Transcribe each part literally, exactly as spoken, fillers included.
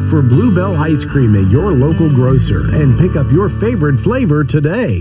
for Bluebell Ice Cream at your local grocer and pick up your favorite flavor today.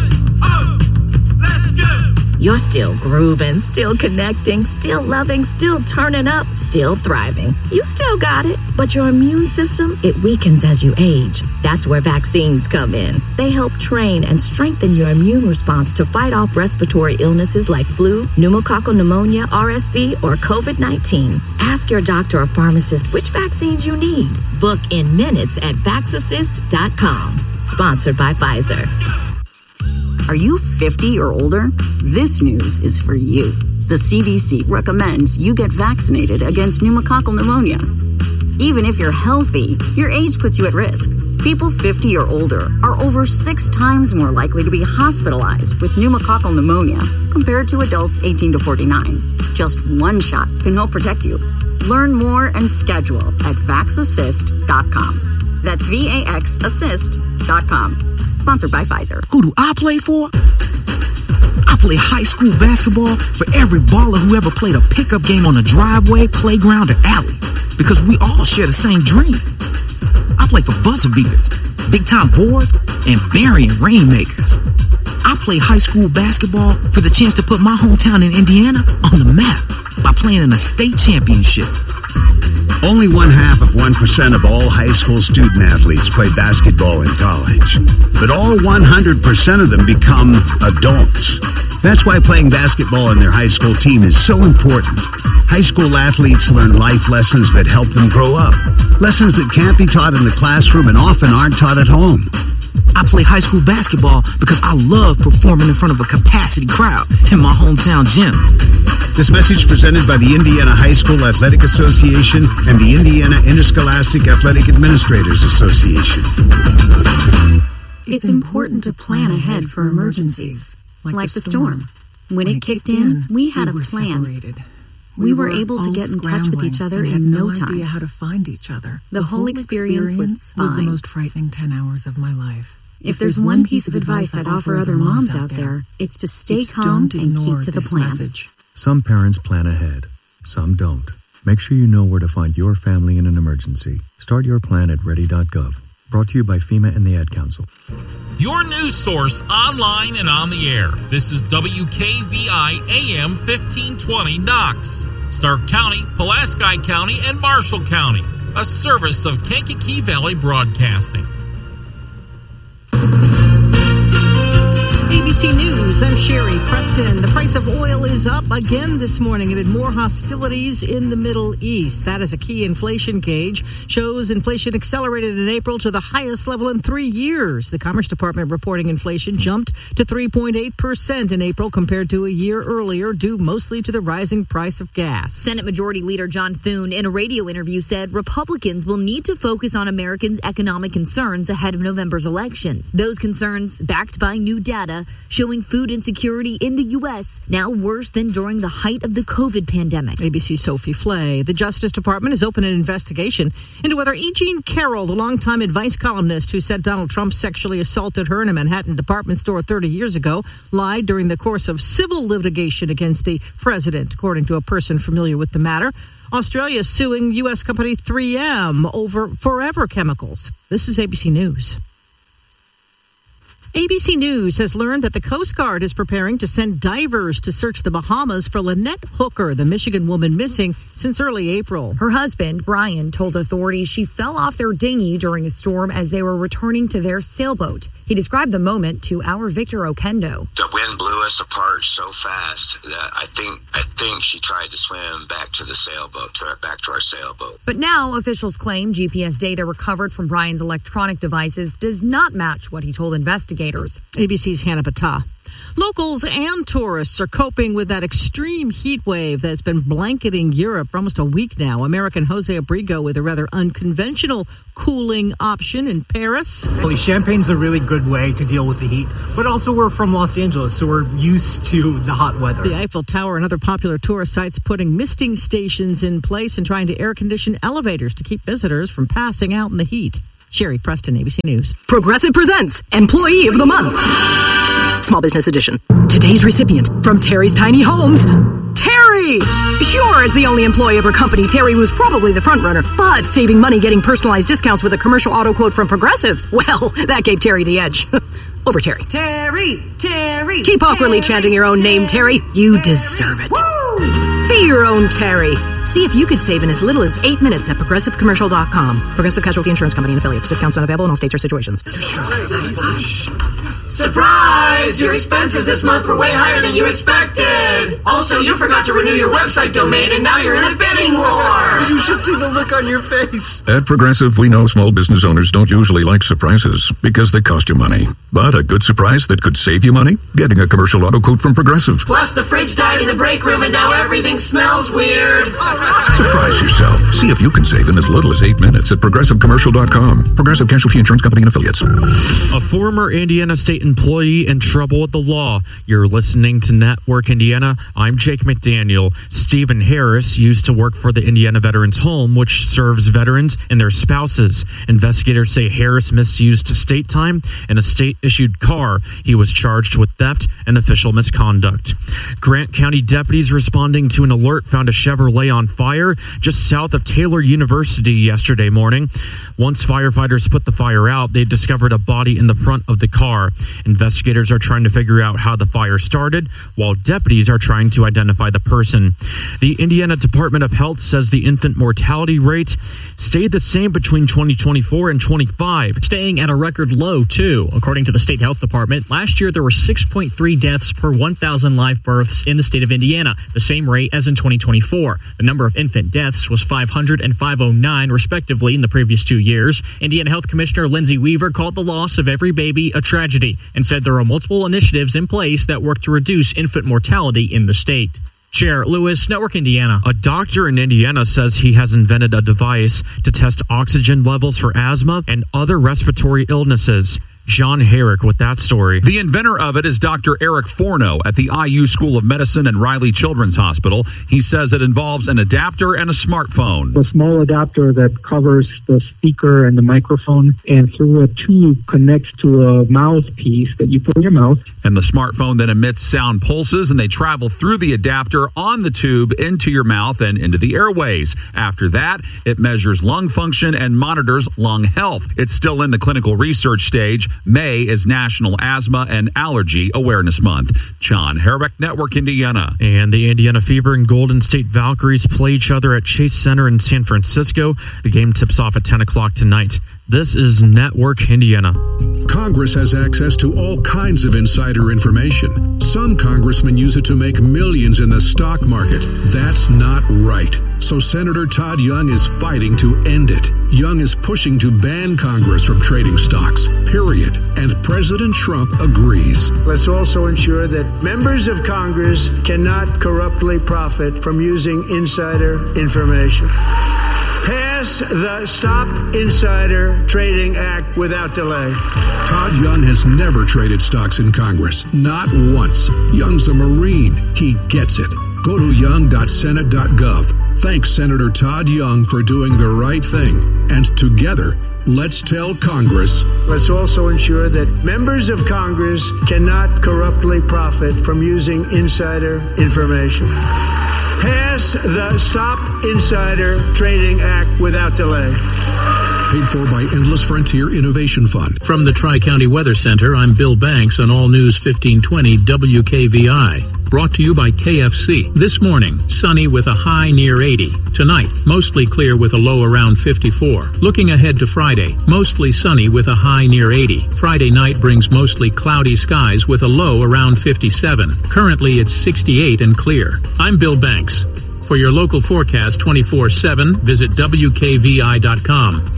You're still grooving, still connecting, still loving, still turning up, still thriving. You still got it, but your immune system, it weakens as you age. That's where vaccines come in. They help train and strengthen your immune response to fight off respiratory illnesses like flu, pneumococcal pneumonia, R S V, or COVID nineteen. Ask your doctor or pharmacist which vaccines you need. Book in minutes at vax assist dot com. Sponsored by Pfizer. Are you fifty or older? This news is for you. The C D C recommends you get vaccinated against pneumococcal pneumonia. Even if you're healthy, your age puts you at risk. People fifty or older are over six times more likely to be hospitalized with pneumococcal pneumonia compared to adults eighteen to forty-nine. Just one shot can help protect you. Learn more and schedule at vax assist dot com. That's V A X assist dot com. Sponsored by Pfizer. Who do I play for? I play high school basketball for every baller who ever played a pickup game on a driveway, playground, or alley. Because we all share the same dream. I play for buzzer beaters, big-time boards, and burying rainmakers. I play high school basketball for the chance to put my hometown in Indiana on the map by playing in a state championship. Only one half of one percent of all high school student athletes play basketball in college. But all one hundred percent of them become adults. That's why playing basketball on their high school team is so important. High school athletes learn life lessons that help them grow up. Lessons that can't be taught in the classroom and often aren't taught at home. I play high school basketball because I love performing in front of a capacity crowd in my hometown gym. This message presented by the Indiana High School Athletic Association and the Indiana Interscholastic Athletic Administrators Association. It's important to plan ahead for emergencies, like the storm. When it kicked in, we had a plan. We were able to get in touch with each other in no time. Idea how to find each other. The whole experience was fine. Was the most frightening ten hours of my life. If there's one piece of advice I'd offer other moms out there, it's to stay calm and keep to the plan. Some parents plan ahead, some don't. Make sure you know where to find your family in an emergency. Start your plan at ready dot gov. Brought to you by FEMA and the Ad Council. Your news source online and on the air. This is W K V I A M fifteen twenty Knox, Stark County, Pulaski County, and Marshall County. A service of Kankakee Valley Broadcasting. A B C News, I'm Sherry Preston. The price of oil is up again this morning amid more hostilities in the Middle East. That is a key inflation gauge. Shows inflation accelerated in April to the highest level in three years. The Commerce Department reporting inflation jumped to three point eight percent in April compared to a year earlier, due mostly to the rising price of gas. Senate Majority Leader John Thune, in a radio interview, said Republicans will need to focus on Americans' economic concerns ahead of November's election. Those concerns backed by new data showing food insecurity in the U S now worse than during the height of the COVID pandemic. A B C's Sophie Flay. The Justice Department has opened an investigation into whether E. Jean Carroll, the longtime advice columnist who said Donald Trump sexually assaulted her in a Manhattan department store thirty years ago, lied during the course of civil litigation against the president, according to a person familiar with the matter. Australia is suing U S company three M over Forever Chemicals. This is A B C News. A B C News has learned that the Coast Guard is preparing to send divers to search the Bahamas for Lynette Hooker, the Michigan woman missing since early April. Her husband, Brian, told authorities she fell off their dinghy during a storm as they were returning to their sailboat. He described the moment to our Victor Okendo. The wind blew us apart so fast that I think I think she tried to swim back to the sailboat, to our, back to our sailboat. But now officials claim G P S data recovered from Brian's electronic devices does not match what he told investigators. A B C's Hannah Battah. Locals and tourists are coping with that extreme heat wave that's been blanketing Europe for almost a week now. American Jose Abrigo with a rather unconventional cooling option in Paris. Well, champagne's a really good way to deal with the heat, but also we're from Los Angeles, so we're used to the hot weather. The Eiffel Tower and other popular tourist sites putting misting stations in place and trying to air condition elevators to keep visitors from passing out in the heat. Sherry Preston, A B C News. Progressive presents Employee of the Month. Small Business Edition. Today's recipient from Terry's Tiny Homes, Terry. She Sure, as the only employee of her company, Terry was probably the front runner. But saving money getting personalized discounts with a commercial auto quote from Progressive, well, that gave Terry the edge. Over Terry. Terry, Terry. Keep awkwardly Terry, chanting your own Terry, name, Terry. You Terry. deserve it. Woo! Be your own Terry. See if you could save in as little as eight minutes at progressive commercial dot com. Progressive Casualty Insurance Company and affiliates. Discounts not available in all states or situations. Surprise! Your expenses this month were way higher than you expected. Also, you forgot to renew your website domain, and now you're in a bidding war. You should see the look on your face. At Progressive, we know small business owners don't usually like surprises because they cost you money. But a good surprise that could save you money? Getting a commercial auto quote from Progressive. Plus, the fridge died in the break room, and now everything smells weird. Surprise yourself. See if you can save in as little as eight minutes at progressive commercial dot com. Progressive Casualty Insurance Company and affiliates. A former Indiana State employee in trouble with the law. You're listening to Network Indiana. I'm Jake McDaniel. Stephen Harris used to work for the Indiana Veterans Home, which serves veterans and their spouses. Investigators say Harris misused state time and a state-issued car. He was charged with theft and official misconduct. Grant County deputies responding to an alert found a Chevrolet on fire just south of Taylor University yesterday morning. Once firefighters put the fire out, they discovered a body in the front of the car. Investigators are trying to figure out how the fire started, while deputies are trying to identify the person. The Indiana Department of Health says the infant mortality rate stayed the same between twenty twenty-four and twenty-five. Staying at a record low, too. According to the state health department, last year there were six point three deaths per one thousand live births in the state of Indiana, the same rate as in twenty twenty-four. The number of infant deaths was five hundred and five oh nine, respectively, in the previous two years. Indiana Health Commissioner Lindsay Weaver called the loss of every baby a tragedy and said there are multiple initiatives in place that work to reduce infant mortality in the state. Chair Lewis, Network Indiana. A doctor in Indiana says he has invented a device to test oxygen levels for asthma and other respiratory illnesses. John Herrick with that story. The inventor of it is Doctor Eric Forno at the I U School of Medicine and Riley Children's Hospital. He says it involves an adapter and a smartphone. A small adapter that covers the speaker and the microphone, and through a tube connects to a mouthpiece that you put in your mouth. And the smartphone then emits sound pulses, and they travel through the adapter on the tube into your mouth and into the airways. After that, it measures lung function and monitors lung health. It's still in the clinical research stage. May is National Asthma and Allergy Awareness Month. John Herrick, Network Indiana. And the Indiana Fever and Golden State Valkyries play each other at Chase Center in San Francisco. The game tips off at ten o'clock tonight. This is Network Indiana. Congress has access to all kinds of insider information. Some congressmen use it to make millions in the stock market. That's not right. So Senator Todd Young is fighting to end it. Young is pushing to ban Congress from trading stocks, period. And President Trump agrees. Let's also ensure that members of Congress cannot corruptly profit from using insider information. Pass the Stop Insider Trading Act without delay. Todd Young has never traded stocks in Congress, not once. Young's a Marine. He gets it. Go to young dot senate dot gov. Thanks Senator Todd Young for doing the right thing. And together, let's tell Congress. Let's also ensure that members of Congress cannot corruptly profit from using insider information. Pass the Stop Insider Trading Act without delay. Paid for by Endless Frontier Innovation Fund. From the Tri-County Weather Center, I'm Bill Banks on All News fifteen twenty W K V I. Brought to you by K F C. This morning, sunny with a high near eighty. Tonight, mostly clear with a low around fifty-four. Looking ahead to Friday, mostly sunny with a high near eighty. Friday night brings mostly cloudy skies with a low around fifty-seven. Currently, it's sixty-eight and clear. I'm Bill Banks. For your local forecast twenty-four seven, visit W K V I dot com.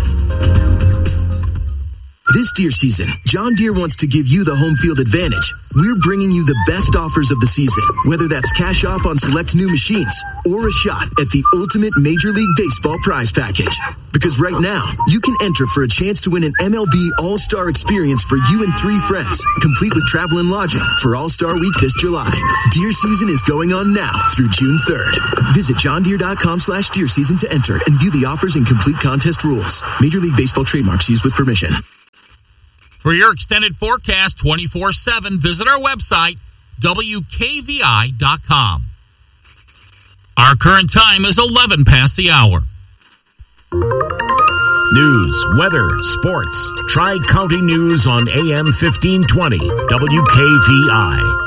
This deer season, John Deere wants to give you the home field advantage. We're bringing you the best offers of the season, whether that's cash off on select new machines or a shot at the ultimate Major League Baseball prize package. Because right now, you can enter for a chance to win an M L B All-Star experience for you and three friends, complete with travel and lodging for All-Star Week this July. Deer season is going on now through June third. Visit john deere dot com slash deer season to enter and view the offers and complete contest rules. Major League Baseball trademarks used with permission. For your extended forecast twenty-four seven, visit our website, W K V I dot com. Our current time is eleven past the hour. News, weather, sports. Tri-County News on A M fifteen twenty W K V I.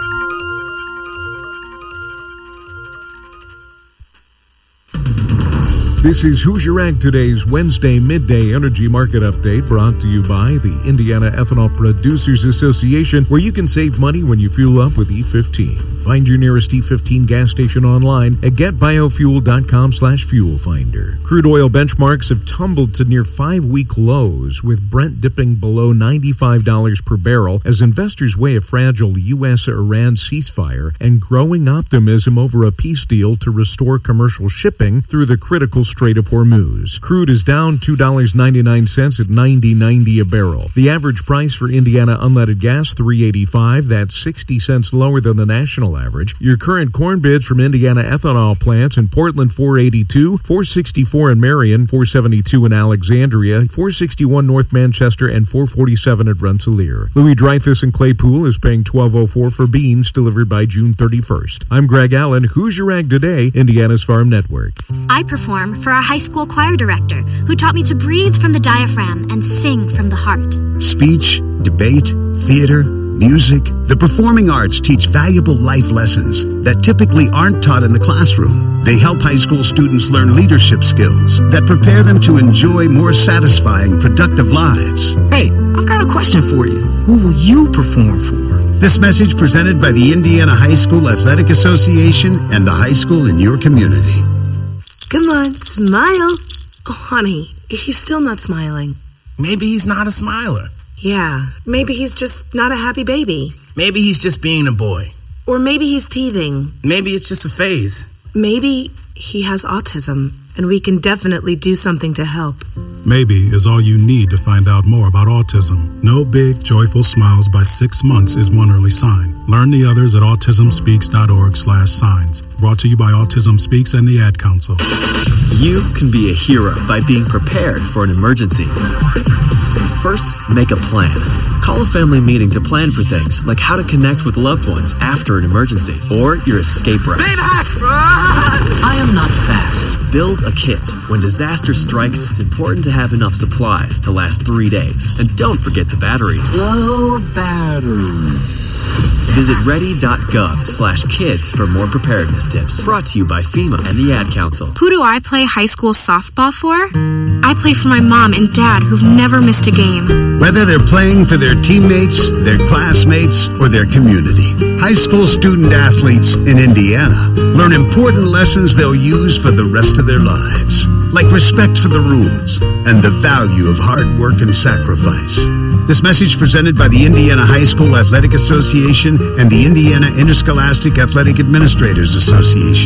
This is Who's Your Ag Today's Wednesday midday energy market update, brought to you by the Indiana Ethanol Producers Association, where you can save money when you fuel up with E fifteen. Find your nearest E fifteen gas station online at getbiofuel.com slash fuel finder. Crude oil benchmarks have tumbled to near five-week lows, with Brent dipping below ninety-five dollars per barrel as investors weigh a fragile U S Iran ceasefire and growing optimism over a peace deal to restore commercial shipping through the critical Strait of Hormuz. Crude is down two dollars and ninety-nine cents at ninety ninety a barrel. The average price for Indiana unleaded gas, three eighty-five. That's sixty cents lower than the national average. Your current corn bids from Indiana ethanol plants in Portland, four eighty-two, four sixty-four in Marion, four seventy-two in Alexandria, four sixty-one North Manchester, and four forty-seven at Rensselaer. Louis Dreyfus in Claypool is paying twelve oh four for beans delivered by June thirty-first. I'm Greg Allen. Who's Your Ag Today, Indiana's Farm Network. I perform for our high school choir director, who taught me to breathe from the diaphragm and sing from the heart. Speech, debate, theater, music. The performing arts teach valuable life lessons that typically aren't taught in the classroom. They help high school students learn leadership skills that prepare them to enjoy more satisfying, productive lives. Hey, I've got a question for you. Who will you perform for? This message presented by the Indiana High School Athletic Association and the high school in your community. Come on, smile. Oh, honey, he's still not smiling. Maybe he's not a smiler. Yeah, maybe he's just not a happy baby. Maybe he's just being a boy. Or maybe he's teething. Maybe it's just a phase. Maybe he has autism, and we can definitely do something to help. Maybe is all you need to find out more about autism. No big, joyful smiles by six months is one early sign. Learn the others at autismspeaks.org slash signs. Brought to you by Autism Speaks and the Ad Council. You can be a hero by being prepared for an emergency. First, make a plan. Call a family meeting to plan for things like how to connect with loved ones after an emergency or your escape route. I am not fast. Build a kit. When disaster strikes, it's important to have enough supplies to last three days. And don't forget the batteries. Low battery. Visit ready.gov slash kids for more preparedness tips. Brought to you by FEMA and the Ad Council. Who do I play high school softball for? I play for my mom and dad, who've never missed a game. Whether they're playing for their teammates, their classmates, or their community, high school student athletes in Indiana learn important lessons they'll use for the rest of their lives, like respect for the rules and the value of hard work and sacrifice. This message presented by the Indiana High School Athletic Association and the Indiana Interscholastic Athletic Administrators Association.